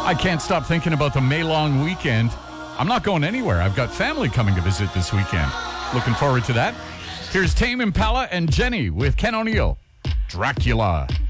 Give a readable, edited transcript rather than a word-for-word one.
I can't stop thinking about the May-long weekend. I'm not going anywhere. I've got family coming to visit this weekend. Looking forward to that. Here's Tame Impala and Jenny with Ken O'Neill. Dracula.